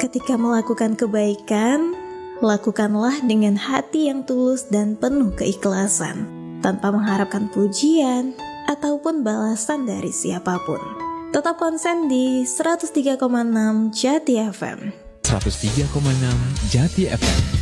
ketika melakukan kebaikan, lakukanlah dengan hati yang tulus dan penuh keikhlasan, tanpa mengharapkan pujian ataupun balasan dari siapapun. Tetap konsen di 103,6 Jati FM. 103,6 Jati FM.